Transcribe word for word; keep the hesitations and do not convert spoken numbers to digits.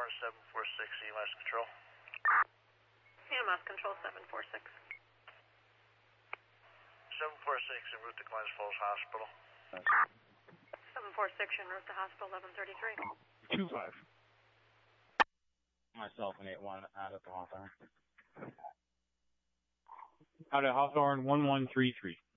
Hawthorne, seven four six, E M S Control. E M S Control, seven four six. seven four six, en route to Glens Falls Hospital. seven four six, en route to hospital, eleven thirty-three. two five. Myself and eight one out at the Hawthorne. Out at Hawthorne, one one three three.